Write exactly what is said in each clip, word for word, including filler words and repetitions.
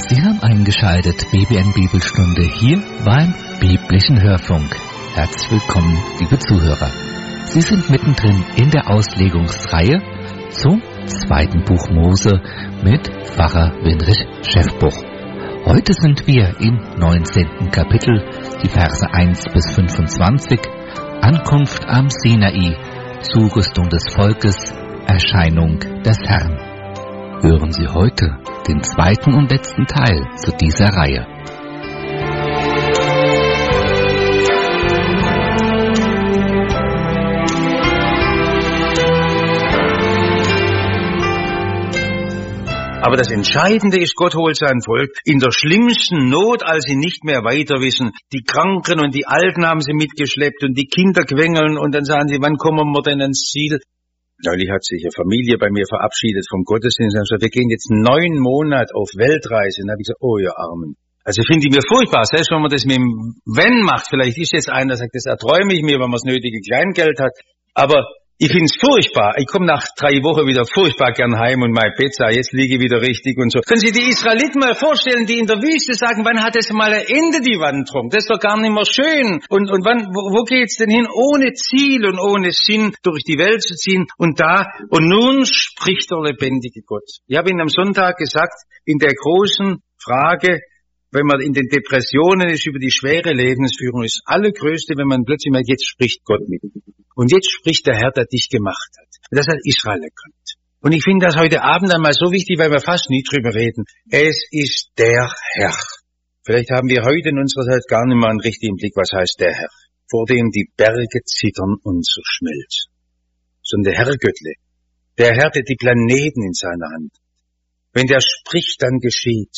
Sie haben eingeschaltet B B N Bibelstunde hier beim biblischen Hörfunk. Herzlich willkommen, liebe Zuhörer. Sie sind mittendrin in der Auslegungsreihe zum zweiten Buch Mose mit Pfarrer Winrich Schäffbuch. Heute sind wir im neunzehnten Kapitel, die Verse eins bis fünfundzwanzig, Ankunft am Sinai, Zurüstung des Volkes, Erscheinung des Herrn. Hören Sie heute den zweiten und letzten Teil zu dieser Reihe. Aber das Entscheidende ist, Gott holt sein Volk in der schlimmsten Not, als sie nicht mehr weiter wissen. Die Kranken und die Alten haben sie mitgeschleppt und die Kinder quengeln und dann sagen sie, wann kommen wir denn ans Ziel? Neulich hat sich eine Familie bei mir verabschiedet vom Gottesdienst und gesagt, wir gehen jetzt neun Monate auf Weltreise. Und dann habe ich gesagt, oh ihr Armen. Also finde ich mir furchtbar, selbst wenn man das mit dem Wenn macht. Vielleicht ist jetzt einer, der sagt, das erträume ich mir, wenn man das nötige Kleingeld hat. Aber ich finde es furchtbar. Ich komme nach drei Wochen wieder furchtbar gern heim und mein Pizza, jetzt liege ich wieder richtig und so. Können Sie die Israeliten mal vorstellen, die in der Wüste sagen, wann hat es mal ein Ende, die Wanderung? Das ist doch gar nicht mehr schön. Und, und wann, wo, wo geht's denn hin? Ohne Ziel und ohne Sinn durch die Welt zu ziehen. Und da, und nun spricht der lebendige Gott. Ich habe Ihnen am Sonntag gesagt, in der großen Frage, wenn man in den Depressionen ist über die schwere Lebensführung, ist das Allergrößte, wenn man plötzlich mal, jetzt spricht Gott mit. Und jetzt spricht der Herr, der dich gemacht hat. Und das hat Israel erkannt. Und ich finde das heute Abend einmal so wichtig, weil wir fast nie drüber reden. Es ist der Herr. Vielleicht haben wir heute in unserer Zeit gar nicht mal einen richtigen Blick, was heißt der Herr, vor dem die Berge zittern und zerschmelzen. Sondern der Herr Göttle, der Herr, der die Planeten in seiner Hand. Wenn der spricht, dann geschieht.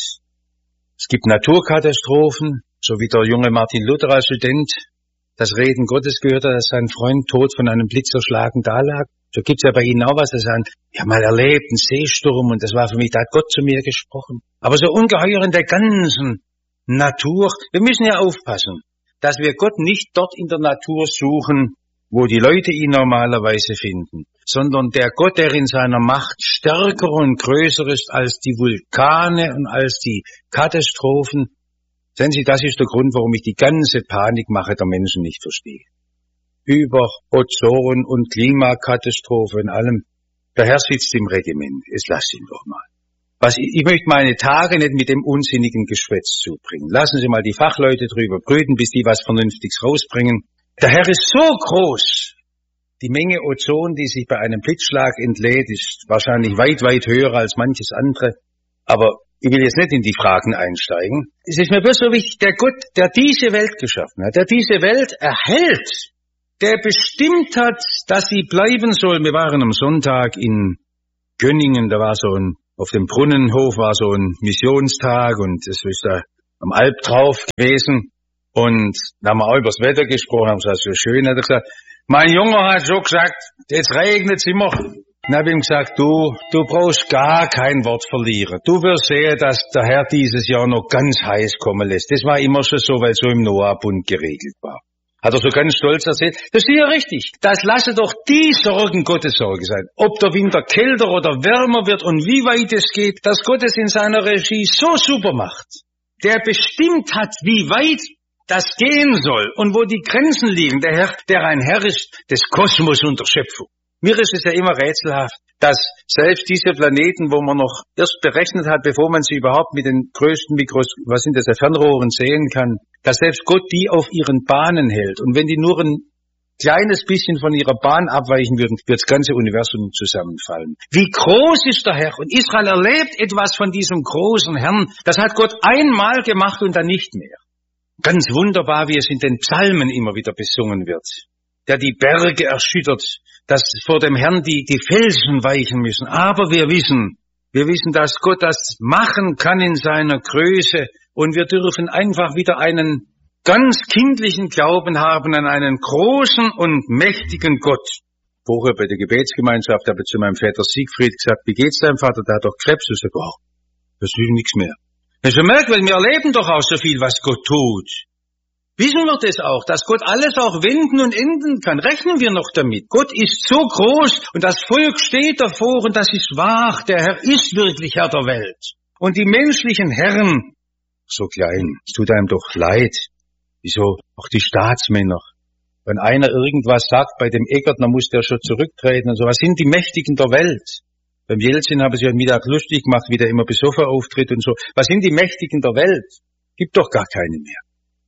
Es gibt Naturkatastrophen, so wie der junge Martin Luther als Student das Reden Gottes gehört hat, dass sein Freund tot von einem Blitz erschlagen dalag. So gibt's ja bei Ihnen auch was, das sagen, ich habe mal erlebt, einen Seesturm und das war für mich, da hat Gott zu mir gesprochen. Aber so ungeheuer in der ganzen Natur, wir müssen ja aufpassen, dass wir Gott nicht dort in der Natur suchen, wo die Leute ihn normalerweise finden, sondern der Gott, der in seiner Macht stärker und größer ist als die Vulkane und als die Katastrophen. Sehen Sie, das ist der Grund, warum ich die ganze Panikmache der Menschen nicht verstehe. Über Ozon und Klimakatastrophe und allem. Der Herr sitzt im Regiment. Jetzt lass ihn doch mal. Was, ich, ich möchte meine Tage nicht mit dem unsinnigen Geschwätz zubringen. Lassen Sie mal die Fachleute drüber brüten, bis die was Vernünftiges rausbringen. Der Herr ist so groß. Die Menge Ozon, die sich bei einem Blitzschlag entlädt, ist wahrscheinlich weit, weit höher als manches andere. Aber ich will jetzt nicht in die Fragen einsteigen. Es ist mir bloß so wichtig, der Gott, der diese Welt geschaffen hat, der diese Welt erhält, der bestimmt hat, dass sie bleiben soll. Wir waren am Sonntag in Gönningen, da war so ein, auf dem Brunnenhof war so ein Missionstag und es ist da am Alp drauf gewesen. Und da haben wir auch über das Wetter gesprochen, haben gesagt, so schön, hat er gesagt, mein Junge hat so gesagt, jetzt regnet's immer. Dann habe ich ihm gesagt, du, du brauchst gar kein Wort verlieren. Du wirst sehen, dass der Herr dieses Jahr noch ganz heiß kommen lässt. Das war immer schon so, weil so im Noah-Bund geregelt war. Hat er so ganz stolz erzählt. Das ist ja richtig. Das lasse doch die Sorgen Gottes Sorge sein. Ob der Winter kälter oder wärmer wird und wie weit es geht, dass Gott es in seiner Regie so super macht. Der bestimmt hat, wie weit das gehen soll und wo die Grenzen liegen. Der Herr, der ein Herr ist des Kosmos und der Schöpfung. Mir ist es ja immer rätselhaft, dass selbst diese Planeten, wo man noch erst berechnet hat, bevor man sie überhaupt mit den größten Mikros, was sind das, Fernrohren sehen kann, dass selbst Gott die auf ihren Bahnen hält. Und wenn die nur ein kleines bisschen von ihrer Bahn abweichen würden, wird das ganze Universum zusammenfallen. Wie groß ist der Herr? Und Israel erlebt etwas von diesem großen Herrn. Das hat Gott einmal gemacht und dann nicht mehr. Ganz wunderbar, wie es in den Psalmen immer wieder besungen wird. Der die Berge erschüttert, dass vor dem Herrn die, die Felsen weichen müssen. Aber wir wissen, wir wissen, dass Gott das machen kann in seiner Größe. Und wir dürfen einfach wieder einen ganz kindlichen Glauben haben an einen großen und mächtigen Gott. Vorher bei der Gebetsgemeinschaft habe ich zu meinem Vater Siegfried gesagt, wie geht's deinem Vater? Der hat doch Krebs. Ich sage, oh, das will nichts mehr. Das ist so merkwürdig, wir erleben doch auch so viel, was Gott tut. Wissen wir das auch, dass Gott alles auch wenden und enden kann? Rechnen wir noch damit? Gott ist so groß und das Volk steht davor und das ist wahr. Der Herr ist wirklich Herr der Welt. Und die menschlichen Herren, so klein, es tut einem doch leid. Wieso? Auch die Staatsmänner. Wenn einer irgendwas sagt bei dem Eckert, dann muss der schon zurücktreten und so. Was sind die Mächtigen der Welt? Beim Jelzin haben sie heute Mittag lustig gemacht, wie der immer besoffen auftritt und so. Was sind die Mächtigen der Welt? Gibt doch gar keine mehr.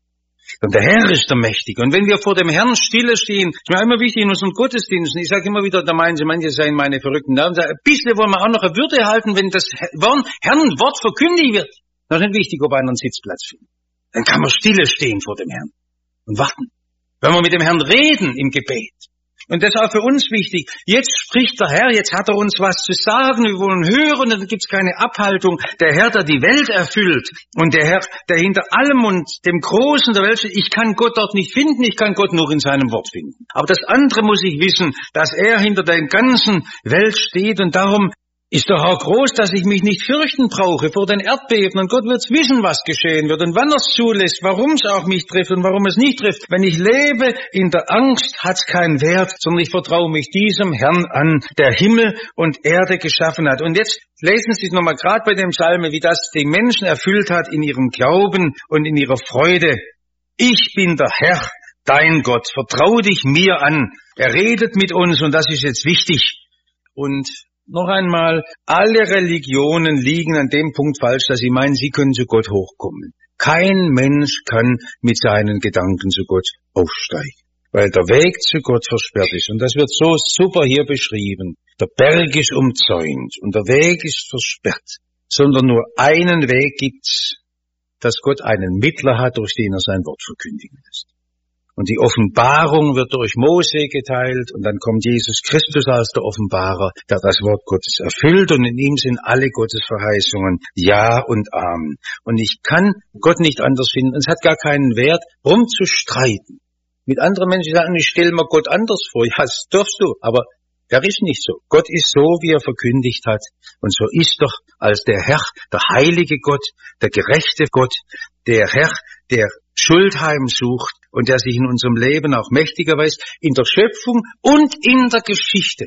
Und der Herr ist der Mächtige. Und wenn wir vor dem Herrn stille stehen, ist mir immer wichtig in unseren Gottesdiensten, ich sage immer wieder, da meinen sie, manche seien meine verrückten Nerven, ein bisschen wollen wir auch noch eine Würde halten, wenn das Herrn Wort verkündigt wird. Das ist nicht wichtig, ob einer einen Sitzplatz findet. Dann kann man stille stehen vor dem Herrn und warten. Wenn wir mit dem Herrn reden im Gebet. Und das ist auch für uns wichtig. Jetzt spricht der Herr, jetzt hat er uns was zu sagen, wir wollen hören, und dann gibt's keine Abhaltung. Der Herr, der die Welt erfüllt, und der Herr, der hinter allem und dem Großen der Welt steht, ich kann Gott dort nicht finden, ich kann Gott nur in seinem Wort finden. Aber das andere muss ich wissen, dass er hinter der ganzen Welt steht, und darum ist der Herr groß, dass ich mich nicht fürchten brauche vor den Erdbeben, und Gott wird's wissen, was geschehen wird und wann er's zulässt, warum es auch mich trifft und warum es nicht trifft. Wenn ich lebe in der Angst, hat's keinen Wert, sondern ich vertraue mich diesem Herrn an, der Himmel und Erde geschaffen hat. Und jetzt lesen Sie es nochmal gerade bei dem Psalme, wie das die Menschen erfüllt hat in ihrem Glauben und in ihrer Freude. Ich bin der Herr, dein Gott, vertrau dich mir an. Er redet mit uns, und das ist jetzt wichtig. Und noch einmal, alle Religionen liegen an dem Punkt falsch, dass sie meinen, sie können zu Gott hochkommen. Kein Mensch kann mit seinen Gedanken zu Gott aufsteigen, weil der Weg zu Gott versperrt ist. Und das wird so super hier beschrieben. Der Berg ist umzäunt und der Weg ist versperrt, sondern nur einen Weg gibt's, dass Gott einen Mittler hat, durch den er sein Wort verkündigen lässt. Und die Offenbarung wird durch Mose geteilt, und dann kommt Jesus Christus als der Offenbarer, der das Wort Gottes erfüllt, und in ihm sind alle Gottes Verheißungen Ja und Amen. Und ich kann Gott nicht anders finden. Es hat gar keinen Wert, rumzustreiten. Mit anderen Menschen sagen, ich stelle mir Gott anders vor. Ja, das darfst du, aber er ist nicht so. Gott ist so, wie er verkündigt hat. Und so ist doch als der Herr, der heilige Gott, der gerechte Gott, der Herr, der Schuld heimsucht und der sich in unserem Leben auch mächtiger weiß, in der Schöpfung und in der Geschichte.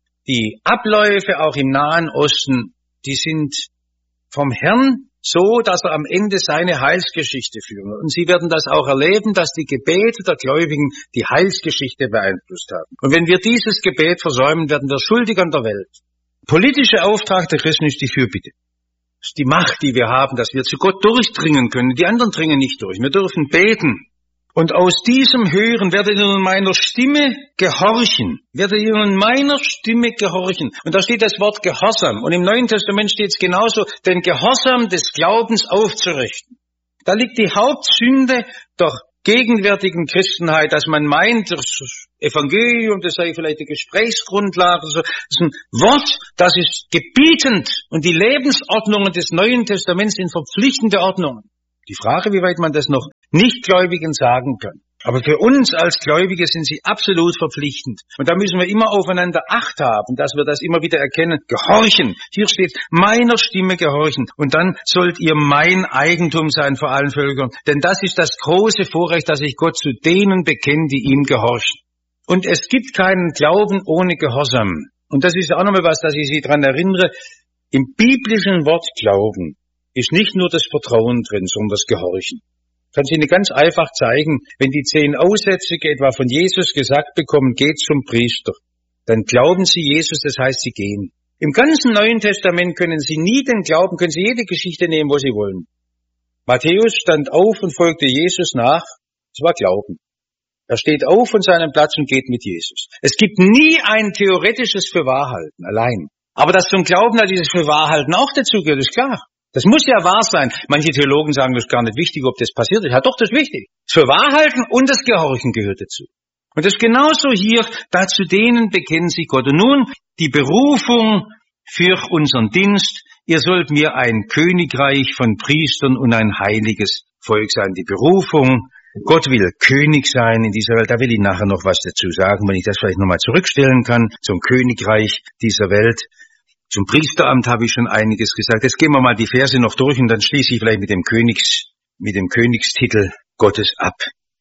Die Abläufe auch im Nahen Osten, die sind vom Herrn so, dass er am Ende seine Heilsgeschichte führt. Und Sie werden das auch erleben, dass die Gebete der Gläubigen die Heilsgeschichte beeinflusst haben. Und wenn wir dieses Gebet versäumen, werden wir schuldig an der Welt. Politischer Auftrag der Christen ist die Fürbitte. Das ist die Macht, die wir haben, dass wir zu Gott durchdringen können. Die anderen dringen nicht durch. Wir dürfen beten. Und aus diesem Hören werdet ihr nun meiner Stimme gehorchen. Werdet ihr nun meiner Stimme gehorchen. Und da steht das Wort Gehorsam. Und im Neuen Testament steht es genauso, den Gehorsam des Glaubens aufzurichten. Da liegt die Hauptsünde der gegenwärtigen Christenheit, dass man meint, das Evangelium, das sei vielleicht die Gesprächsgrundlage. Das ist ein Wort, das ist gebietend. Und die Lebensordnungen des Neuen Testaments sind verpflichtende Ordnungen. Die Frage, wie weit man das noch Nichtgläubigen sagen kann. Aber für uns als Gläubige sind sie absolut verpflichtend. Und da müssen wir immer aufeinander Acht haben, dass wir das immer wieder erkennen. Gehorchen. Hier steht, meiner Stimme gehorchen. Und dann sollt ihr mein Eigentum sein vor allen Völkern. Denn das ist das große Vorrecht, dass ich Gott zu denen bekenne, die ihm gehorchen. Und es gibt keinen Glauben ohne Gehorsam. Und das ist auch nochmal was, dass ich Sie daran erinnere. Im biblischen Wort Glauben ist nicht nur das Vertrauen drin, sondern das Gehorchen. Kann ich Ihnen ganz einfach zeigen, wenn die zehn Aussätzige etwa von Jesus gesagt bekommen, geht zum Priester, dann glauben sie Jesus, das heißt, sie gehen. Im ganzen Neuen Testament können Sie nie den Glauben, können Sie jede Geschichte nehmen, wo Sie wollen. Matthäus stand auf und folgte Jesus nach, das war Glauben. Er steht auf von seinem Platz und geht mit Jesus. Es gibt nie ein theoretisches Fürwahrhalten, allein. Aber dass zum Glauben, dass dieses Fürwahrhalten auch dazu gehört, ist klar. Das muss ja wahr sein. Manche Theologen sagen, das ist gar nicht wichtig, ob das passiert ist. Ja, doch, das ist wichtig. Das Fürwahrhalten und das Gehorchen gehört dazu. Und das ist genauso hier, da zu denen bekennen sie Gott. Und nun die Berufung für unseren Dienst. Ihr sollt mir ein Königreich von Priestern und ein heiliges Volk sein. Die Berufung. Gott will König sein in dieser Welt. Da will ich nachher noch was dazu sagen, wenn ich das vielleicht nochmal zurückstellen kann zum Königreich dieser Welt. Zum Priesteramt habe ich schon einiges gesagt. Jetzt gehen wir mal die Verse noch durch und dann schließe ich vielleicht mit dem Königs, mit dem Königstitel Gottes ab.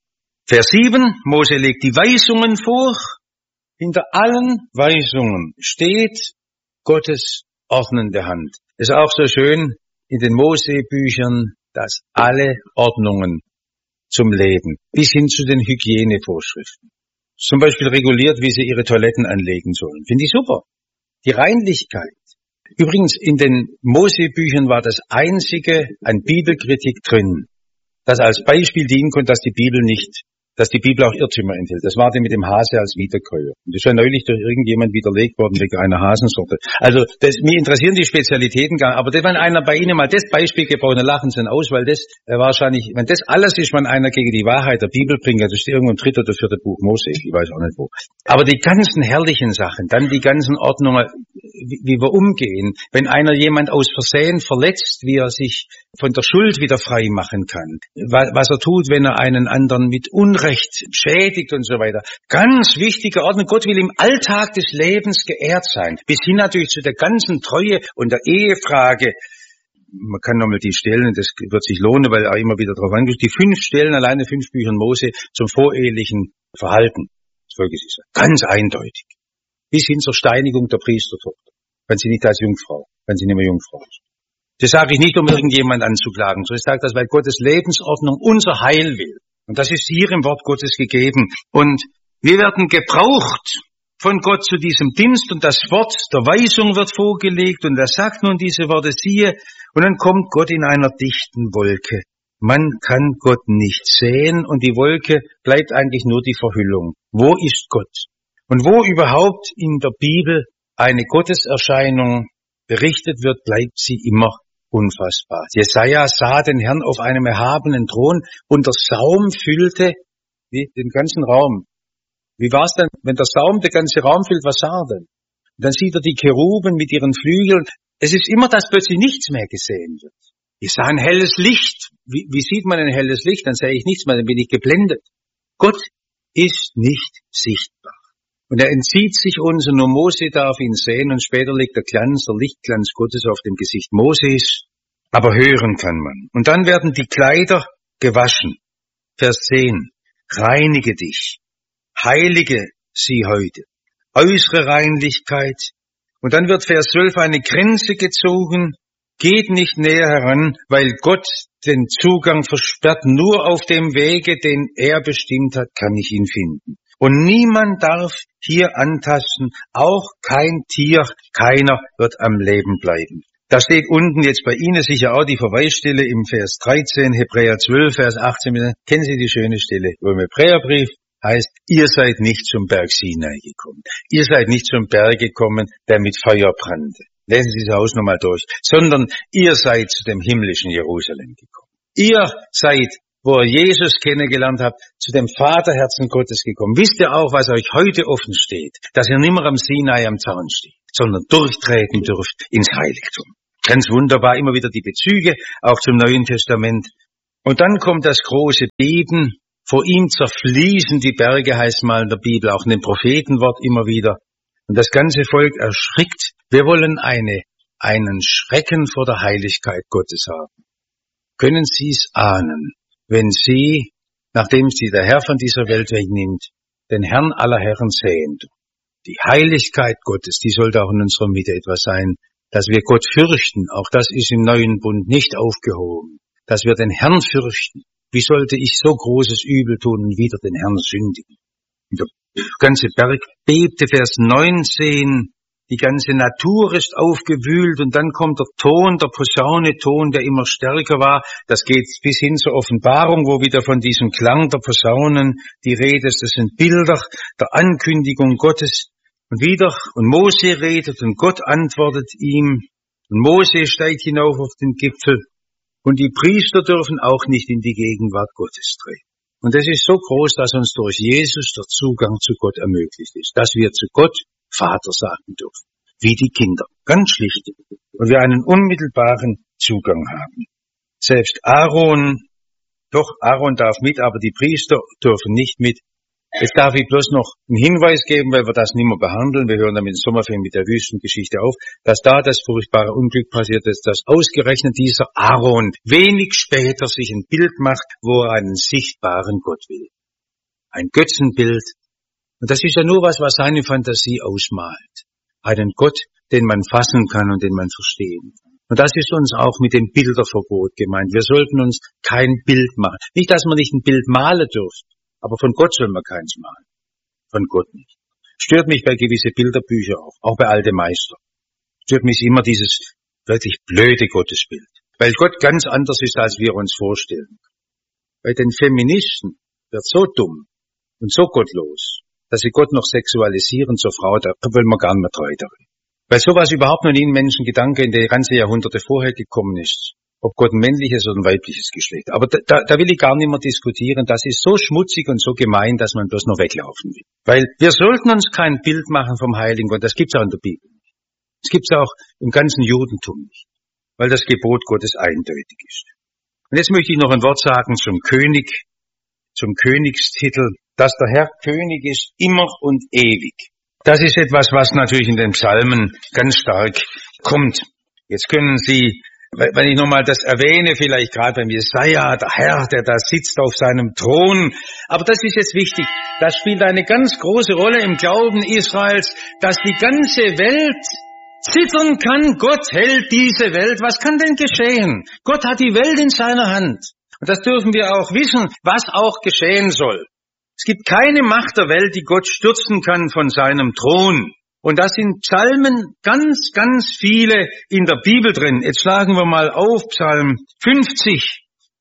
Vers sieben, Mose legt die Weisungen vor. Hinter allen Weisungen steht Gottes ordnende Hand. Das ist auch so schön. in den Mosebüchern, dass alle Ordnungen zum Leben bis hin zu den Hygienevorschriften, zum Beispiel reguliert, wie sie ihre Toiletten anlegen sollen. Finde ich super. Die Reinlichkeit. Übrigens, in den Mosebüchern war das einzige an Bibelkritik drin, das als Beispiel dienen konnte, dass die Bibel nicht, dass die Bibel auch Irrtümer enthält. Das war die mit dem Hase als Wiederkäuer. Und das ist ja neulich durch irgendjemand widerlegt worden wegen einer Hasensorte. Also, das, mich interessieren die Spezialitäten gar nicht. Aber wenn einer bei Ihnen mal das Beispiel gebraucht, dann lachen Sie ihn aus, weil das äh, wahrscheinlich, wenn das alles ist, wenn einer gegen die Wahrheit der Bibel bringt, das ist irgendwo im dritten oder vierten Buch Mose, ich weiß auch nicht wo. Aber die ganzen herrlichen Sachen, dann die ganzen Ordnungen, wie, wie wir umgehen, wenn einer jemand aus Versehen verletzt, wie er sich von der Schuld wieder frei machen kann, was, was er tut, wenn er einen anderen mit Unrecht schädigt und so weiter. Ganz wichtige Ordnung. Gott will im Alltag des Lebens geehrt sein. Bis hin natürlich zu der ganzen Treue und der Ehefrage. Man kann nochmal die Stellen, das wird sich lohnen, weil er immer wieder darauf angeht, die fünf Stellen, alleine fünf Büchern Mose zum vorehelichen Verhalten des Volkes ist ganz eindeutig. Bis hin zur Steinigung der Priestertochter, wenn sie nicht als Jungfrau, wenn sie nicht mehr Jungfrau ist. Das sage ich nicht, um irgendjemand anzuklagen, sondern ich sage das, weil Gottes Lebensordnung unser Heil will. Und das ist hier im Wort Gottes gegeben. Und wir werden gebraucht von Gott zu diesem Dienst und das Wort der Weisung wird vorgelegt und er sagt nun diese Worte, siehe, und dann kommt Gott in einer dichten Wolke. Man kann Gott nicht sehen und die Wolke bleibt eigentlich nur die Verhüllung. Wo ist Gott? Und wo überhaupt in der Bibel eine Gotteserscheinung berichtet wird, bleibt sie immer unfassbar. Jesaja sah den Herrn auf einem erhabenen Thron und der Saum füllte wie, den ganzen Raum. Wie war es denn, wenn der Saum den ganzen Raum füllt, was sah er denn? Und dann sieht er die Cheruben mit ihren Flügeln. Es ist immer, dass plötzlich nichts mehr gesehen wird. Ich sah ein helles Licht. Wie, wie sieht man ein helles Licht? Dann sehe ich nichts mehr, dann bin ich geblendet. Gott ist nicht sichtbar. Und er entzieht sich uns und nur Mose darf ihn sehen und später liegt der Glanz, der Lichtglanz Gottes auf dem Gesicht Moses, aber hören kann man. Und dann werden die Kleider gewaschen. Vers zehn. Reinige dich, heilige sie heute. Äußere Reinlichkeit. Und dann wird Vers zwölf eine Grenze gezogen. Geht nicht näher heran, weil Gott den Zugang versperrt. Nur auf dem Wege, den er bestimmt hat, kann ich ihn finden. Und niemand darf hier antasten, auch kein Tier, keiner wird am Leben bleiben. Da steht unten jetzt bei Ihnen sicher auch die Verweisstelle im Vers dreizehn, Hebräer zwölf, Vers achtzehn. Kennen Sie die schöne Stelle? Wo im Hebräerbrief heißt, ihr seid nicht zum Berg Sinai gekommen. Ihr seid nicht zum Berg gekommen, der mit Feuer brannte. Lesen Sie das Haus nochmal durch. Sondern ihr seid zu dem himmlischen Jerusalem gekommen. Ihr seid, wo ihr Jesus kennengelernt habt, zu dem Vaterherzen Gottes gekommen. Wisst ihr auch, was euch heute offen steht? Dass ihr nimmer am Sinai am Zaun steht, sondern durchtreten dürft ins Heiligtum. Ganz wunderbar, immer wieder die Bezüge, auch zum Neuen Testament. Und dann kommt das große Beben. Vor ihm zerfließen die Berge, heißt mal in der Bibel, auch in dem Prophetenwort immer wieder. Und das ganze Volk erschrickt. Wir wollen eine, einen Schrecken vor der Heiligkeit Gottes haben. Können Sie es ahnen, wenn Sie, nachdem Sie der Herr von dieser Welt wegnimmt, den Herrn aller Herren sehen? Die Heiligkeit Gottes, die sollte auch in unserer Mitte etwas sein, dass wir Gott fürchten. Auch das ist im neuen Bund nicht aufgehoben. Dass wir den Herrn fürchten. Wie sollte ich so großes Übel tun und wieder den Herrn sündigen? Und der ganze Berg bebte, Vers neunzehn. Die ganze Natur ist aufgewühlt und dann kommt der Ton, der Posauneton, der immer stärker war. Das geht bis hin zur Offenbarung, wo wieder von diesem Klang der Posaunen die Rede ist. Das sind Bilder der Ankündigung Gottes. Und wieder, und Mose redet und Gott antwortet ihm. Und Mose steigt hinauf auf den Gipfel. Und die Priester dürfen auch nicht in die Gegenwart Gottes treten. Und das ist so groß, dass uns durch Jesus der Zugang zu Gott ermöglicht ist. Dass wir zu Gott Vater sagen dürfen. Wie die Kinder. Ganz schlicht. Und wir einen unmittelbaren Zugang haben. Selbst Aaron, doch Aaron darf mit, aber die Priester dürfen nicht mit. Jetzt darf ich bloß noch einen Hinweis geben, weil wir das nicht mehr behandeln. Wir hören dann mit dem Sommerfilm mit der Wüstengeschichte auf, dass da das furchtbare Unglück passiert ist, dass ausgerechnet dieser Aaron wenig später sich ein Bild macht, wo er einen sichtbaren Gott will. Ein Götzenbild. Und das ist ja nur was, was seine Fantasie ausmalt. Einen Gott, den man fassen kann und den man verstehen kann. Und das ist uns auch mit dem Bilderverbot gemeint. Wir sollten uns kein Bild machen. Nicht, dass man nicht ein Bild malen dürfen, aber von Gott soll man keins malen. Von Gott nicht. Stört mich bei gewisse Bilderbücher auch, auch bei alte Meister. Stört mich immer dieses wirklich blöde Gottesbild. Weil Gott ganz anders ist, als wir uns vorstellen. Bei den Feministen wird so dumm und so gottlos, dass sie Gott noch sexualisieren zur Frau, da wollen wir gar nicht mehr treu darin. Weil sowas überhaupt noch nie in Menschengedanke in die ganze Jahrhunderte vorher gekommen ist. Ob Gott ein männliches oder ein weibliches Geschlecht. Aber da, da will ich gar nicht mehr diskutieren. Das ist so schmutzig und so gemein, dass man bloß noch weglaufen will. Weil wir sollten uns kein Bild machen vom Heiligen Gott. Das gibt's auch in der Bibel nicht. Das gibt's auch im ganzen Judentum nicht. Weil das Gebot Gottes eindeutig ist. Und jetzt möchte ich noch ein Wort sagen zum König, zum Königstitel, dass der Herr König ist, immer und ewig. Das ist etwas, was natürlich in den Psalmen ganz stark kommt. Jetzt können Sie, wenn ich nochmal das erwähne, vielleicht gerade beim Jesaja, der Herr, der da sitzt auf seinem Thron. Aber das ist jetzt wichtig. Das spielt eine ganz große Rolle im Glauben Israels, dass die ganze Welt zittern kann. Gott hält diese Welt. Was kann denn geschehen? Gott hat die Welt in seiner Hand. Und das dürfen wir auch wissen, was auch geschehen soll. Es gibt keine Macht der Welt, die Gott stürzen kann von seinem Thron. Und das sind Psalmen ganz, ganz viele in der Bibel drin. Jetzt schlagen wir mal auf, Psalm fünfzig.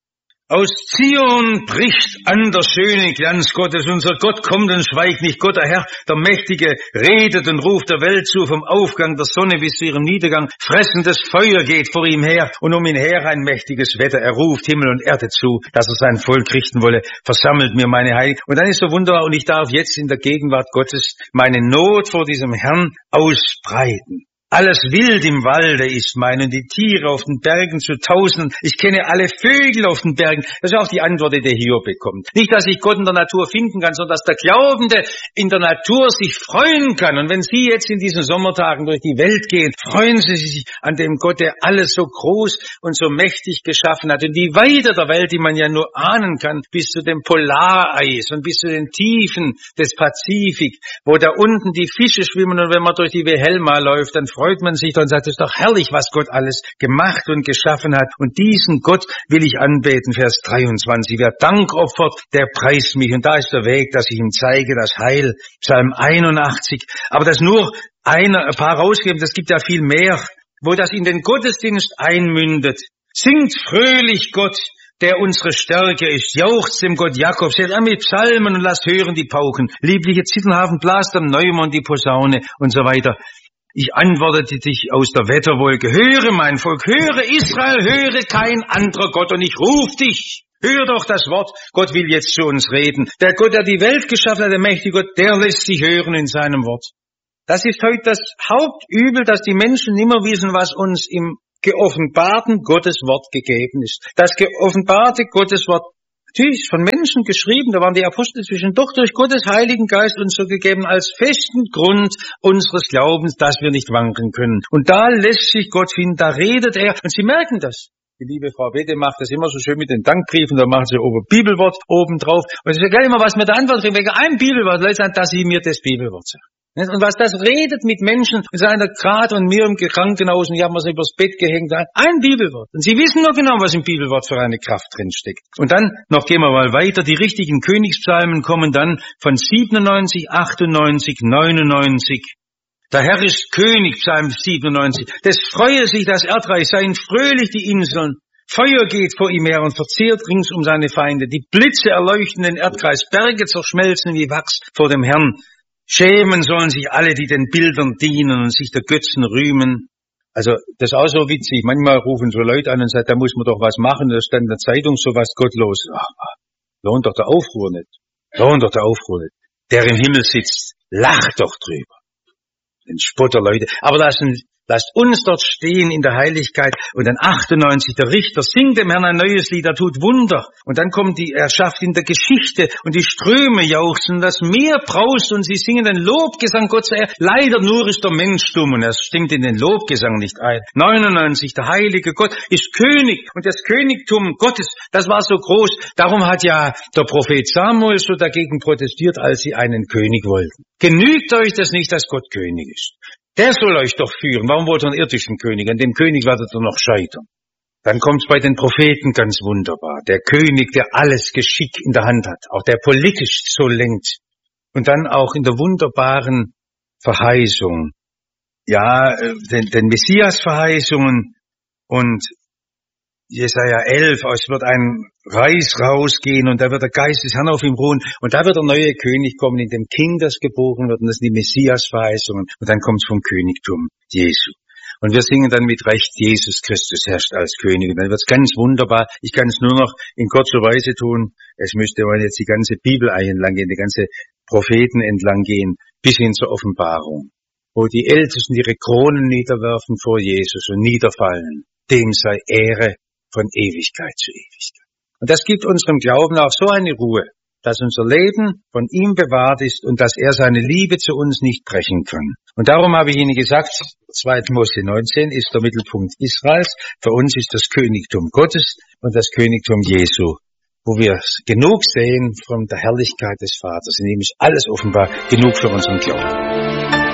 Aus Zion bricht an der schöne Glanz Gottes. Unser Gott kommt und schweigt nicht. Gott, der Herr, der Mächtige, redet und ruft der Welt zu vom Aufgang der Sonne bis zu ihrem Niedergang. Fressendes Feuer geht vor ihm her und um ihn her ein mächtiges Wetter. Er ruft Himmel und Erde zu, dass er sein Volk richten wolle. Versammelt mir meine Heiligen. Und dann ist so wunderbar und ich darf jetzt in der Gegenwart Gottes meine Not vor diesem Herrn ausbreiten. Alles Wild im Walde ist mein und die Tiere auf den Bergen zu Tausenden. Ich kenne alle Vögel auf den Bergen. Das ist auch die Antwort, die der Hiob bekommt. Nicht, dass ich Gott in der Natur finden kann, sondern dass der Glaubende in der Natur sich freuen kann. Und wenn Sie jetzt in diesen Sommertagen durch die Welt gehen, freuen Sie sich an dem Gott, der alles so groß und so mächtig geschaffen hat. Und die Weite der Welt, die man ja nur ahnen kann, bis zu dem Polareis und bis zu den Tiefen des Pazifik, wo da unten die Fische schwimmen und wenn man durch die Wilhelma läuft, dann freut man sich und sagt, es ist doch herrlich, was Gott alles gemacht und geschaffen hat. Und diesen Gott will ich anbeten, Vers dreiundzwanzig. Wer Dank opfert, der preist mich. Und da ist der Weg, dass ich ihm zeige, das Heil. Psalm einundachtzig. Aber das nur einer, ein paar rausgeben, das gibt ja viel mehr, wo das in den Gottesdienst einmündet. Singt fröhlich Gott, der unsere Stärke ist. Jauchzt dem Gott Jakobs, seht an mit Psalmen und lasst hören die Pauken. Liebliche Zitternhafen, blast am Neumond die Posaune und so weiter. Ich antwortete dich aus der Wetterwolke, höre mein Volk, höre Israel, höre kein anderer Gott und ich ruf dich. Hör doch das Wort, Gott will jetzt zu uns reden. Der Gott, der die Welt geschaffen hat, der mächtige Gott, der lässt sich hören in seinem Wort. Das ist heute das Hauptübel, dass die Menschen nimmer wissen, was uns im geoffenbarten Gotteswort gegeben ist. Das geoffenbarte Gotteswort, natürlich von Menschen geschrieben, da waren die Apostel zwischen, doch durch Gottes Heiligen Geist uns so gegeben als festen Grund unseres Glaubens, dass wir nicht wanken können. Und da lässt sich Gott finden, da redet er, und Sie merken das. Die liebe Frau Bede macht das immer so schön mit den Dankbriefen, da macht sie oben Bibelwort oben drauf. Und es ist ja gleich immer, was mir der Antwort kriegt, wegen einem Bibelwort, Leute sagen, dass sie mir das Bibelwort sagt. Und was das redet mit Menschen, und seiner Grad und mir im Krankenhaus, und ich habe mir so übers Bett gehängt, ein Bibelwort. Und Sie wissen noch genau, was im Bibelwort für eine Kraft drinsteckt. Und dann, noch gehen wir mal weiter, die richtigen Königspsalmen kommen dann von siebenundneunzig, achtundneunzig, neunundneunzig. Der Herr ist König, Psalm siebenundneunzig. Des freue sich das Erdreich, seien fröhlich die Inseln. Feuer geht vor ihm her und verzehrt rings um seine Feinde. Die Blitze erleuchten den Erdkreis, Berge zerschmelzen wie Wachs vor dem Herrn. Schämen sollen sich alle, die den Bildern dienen und sich der Götzen rühmen. Also, das ist auch so witzig. Manchmal rufen so Leute an und sagen, da muss man doch was machen. Da stand in der Zeitung sowas gottlos. Ach, lohnt doch der Aufruhr nicht. Lohnt doch der Aufruhr nicht. Der im Himmel sitzt, lacht doch drüber. Den Spotter, Leute. Aber lassen, lasst uns dort stehen in der Heiligkeit. Und dann achtundneunzig, der Richter singt dem Herrn ein neues Lied, er tut Wunder. Und dann kommt die, er schafft in der Geschichte und die Ströme jauchzen, das Meer braust und sie singen den Lobgesang Gott sei Dank. Leider nur ist der Mensch dumm und er stimmt in den Lobgesang nicht ein. neunundneunzig, der heilige Gott ist König und das Königtum Gottes, das war so groß. Darum hat ja der Prophet Samuel so dagegen protestiert, als sie einen König wollten. Genügt euch das nicht, dass Gott König ist? Der soll euch doch führen. Warum wollt ihr einen irdischen König? An dem König werdet ihr noch scheitern. Dann kommt es bei den Propheten ganz wunderbar. Der König, der alles Geschick in der Hand hat, auch der politisch so lenkt. Und dann auch in der wunderbaren Verheißung, ja, den, den Messias-Verheißungen und Jesaja elf, es wird ein Reis rausgehen und da wird der Geist des Herrn auf ihm ruhen und da wird der neue König kommen, in dem Kind das geboren wird und das sind die Messias-Verheißungen und dann kommt es vom Königtum Jesu. Und wir singen dann mit Recht, Jesus Christus herrscht als König. Und dann wird's ganz wunderbar. Ich kann es nur noch in kurzer Weise tun. Es müsste man jetzt die ganze Bibel entlang gehen, die ganze Propheten entlang gehen, bis hin zur Offenbarung, wo die Ältesten ihre Kronen niederwerfen vor Jesus und niederfallen. Dem sei Ehre von Ewigkeit zu Ewigkeit. Und das gibt unserem Glauben auch so eine Ruhe, dass unser Leben von ihm bewahrt ist und dass er seine Liebe zu uns nicht brechen kann. Und darum habe ich Ihnen gesagt, zweiter Mose neunzehn ist der Mittelpunkt Israels. Für uns ist das Königtum Gottes und das Königtum Jesu, wo wir genug sehen von der Herrlichkeit des Vaters. In ihm ist alles offenbar genug für unseren Glauben.